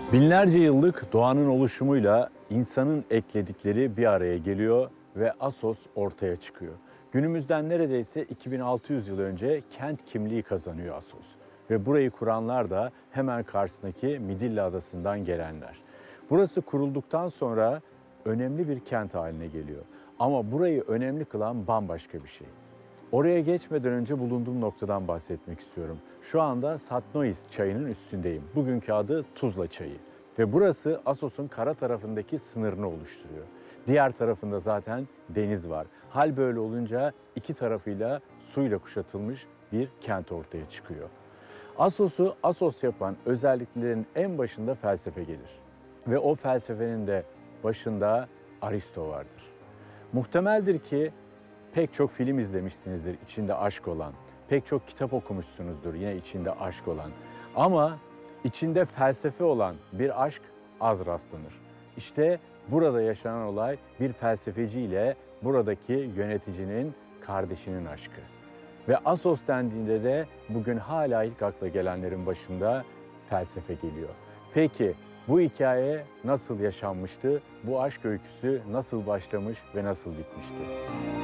Binlerce yıllık doğanın oluşumuyla insanın ekledikleri bir araya geliyor ve Assos ortaya çıkıyor. Günümüzden neredeyse 2600 yıl önce kent kimliği kazanıyor Assos. Ve burayı kuranlar da hemen karşısındaki Midilli Adası'ndan gelenler. Burası kurulduktan sonra önemli bir kent haline geliyor. Ama burayı önemli kılan bambaşka bir şey. Oraya geçmeden önce bulunduğum noktadan bahsetmek istiyorum. Şu anda Satnois çayının üstündeyim. Bugünkü adı Tuzla Çayı. Ve burası Assos'un kara tarafındaki sınırını oluşturuyor. Diğer tarafında zaten deniz var. Hal böyle olunca iki tarafıyla suyla kuşatılmış bir kent ortaya çıkıyor. Assos'u Assos yapan özelliklerin en başında felsefe gelir. Ve o felsefenin de başında Aristo vardır. Muhtemeldir ki pek çok film izlemişsinizdir içinde aşk olan. Pek çok kitap okumuşsunuzdur yine içinde aşk olan. Ama içinde felsefe olan bir aşk az rastlanır. İşte burada yaşanan olay bir felsefeci ile buradaki yöneticinin kardeşinin aşkı. Ve Assos dendiğinde de bugün hala ilk akla gelenlerin başında felsefe geliyor. Peki bu hikaye nasıl yaşanmıştı? Bu aşk öyküsü nasıl başlamış ve nasıl bitmişti?